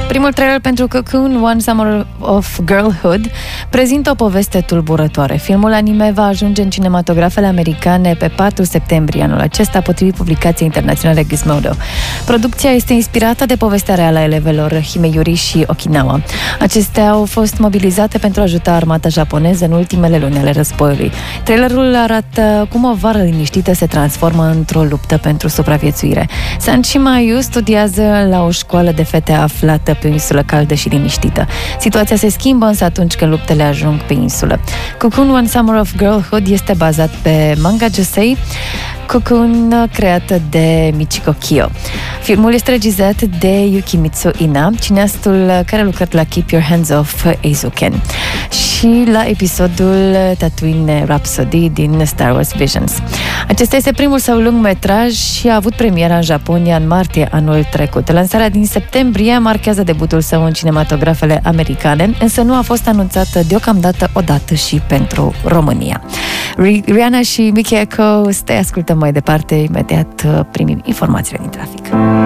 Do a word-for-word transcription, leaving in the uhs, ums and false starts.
Primul trailer pentru Cocoon, One Summer of Girlhood, prezintă o poveste tulburătoare. Filmul anime va ajunge în cinematografele americane pe patru septembrie anul acesta, potrivit publicației internaționale Gizmodo. Producția este inspirată de povestea reală a elevelor Himeyuri și Okinawa. Acestea au fost mobilizate pentru a ajuta armata japoneză în ultimele luni ale războiului. Trailerul arată cum o vară liniștită se transformă într-o luptă pentru supraviețuire. San Shimayu studiază la o școală de fete aflată pe o insulă caldă și liniștită. Situația se schimbă însă atunci când luptele ajung pe insulă. Cocoon, One Summer of Girlhood este bazat pe manga Josei Cocoon, creată de Michiko Kyo. Filmul este regizat de Yukimitsu Ina, cineastul care a lucrat la Keep Your Hands Off Eizouken și la episodul Tatooine Rhapsody din Star Wars Visions. Acesta este primul său lungmetraj și a avut premiera în Japonia în martie anul trecut. Lansarea din septembrie marchează debutul său în cinematografele americane, însă nu a fost anunțată deocamdată o dată și pentru România. Rihanna și Miki Eko, stai, ascultăm mai departe, imediat primim informațiile din trafic.